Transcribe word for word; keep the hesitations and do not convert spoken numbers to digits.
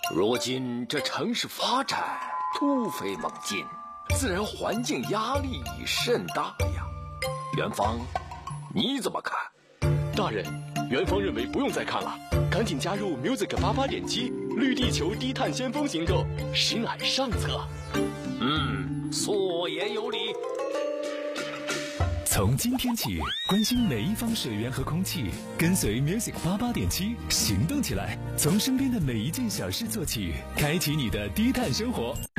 如今这城市发展突飞猛进，自然环境压力甚大呀。元芳，你怎么看？ 大人，元芳认为不用再看了，赶紧加入 Music 八八点七绿地球低碳先锋行动，使俺上策。 嗯，说也有理。 从今天起，关心每一方水源和空气，跟随 Music 八八点七行动起来，从身边的每一件小事做起，开启你的低碳生活。